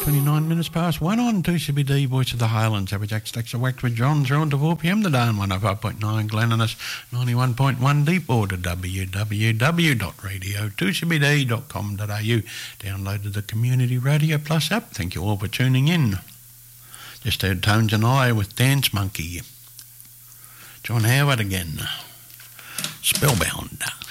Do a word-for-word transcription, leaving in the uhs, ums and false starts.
twenty-nine minutes past one on two C B D, Voice of the Highlands. Have a Jack Stacks of Wax with John through until four p m today on one oh five point nine Glenniness, ninety-one point one Deepwater, w w w dot radio two c b d dot com dot a u. Downloaded the Community Radio Plus app. Thank you all for tuning in. Just heard Tones and I with Dance Monkey. John Howard again. Spellbound.